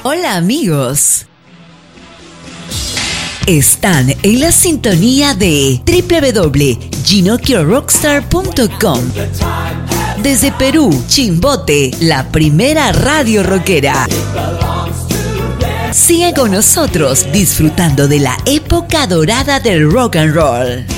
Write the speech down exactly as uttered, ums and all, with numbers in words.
Hola amigos. Están en la sintonía de doble u doble u doble u punto ginocchio rockstar punto com. Desde Perú, Chimbote, la primera radio rockera. Sigan con nosotros disfrutando de la época dorada del rock and roll.